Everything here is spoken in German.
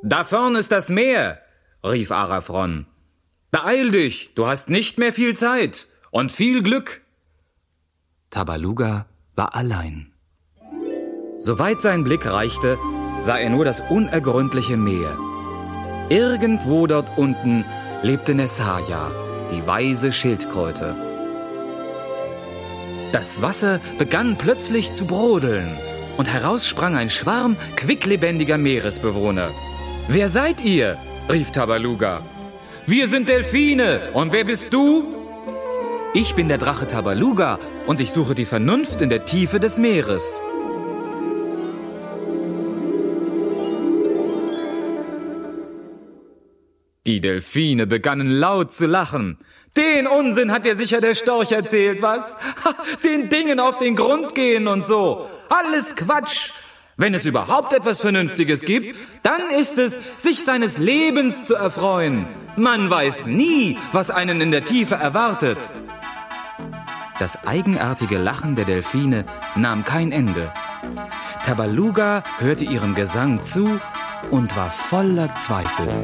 »Da vorn ist das Meer«, rief Araphron. »Beeil dich, du hast nicht mehr viel Zeit und viel Glück.« Tabaluga war allein. Soweit sein Blick reichte, sah er nur das unergründliche Meer. Irgendwo dort unten lebte Nessaya, die weise Schildkröte. Das Wasser begann plötzlich zu brodeln und heraus sprang ein Schwarm quicklebendiger Meeresbewohner. »Wer seid ihr?« rief Tabaluga. »Wir sind Delfine. Und wer bist du?« »Ich bin der Drache Tabaluga und ich suche die Vernunft in der Tiefe des Meeres.« Die Delfine begannen laut zu lachen. »Den Unsinn hat dir sicher der Storch erzählt, was? Den Dingen auf den Grund gehen und so. Alles Quatsch. Wenn es überhaupt etwas Vernünftiges gibt, dann ist es, sich seines Lebens zu erfreuen. Man weiß nie, was einen in der Tiefe erwartet.« Das eigenartige Lachen der Delfine nahm kein Ende. Tabaluga hörte ihrem Gesang zu und war voller Zweifel.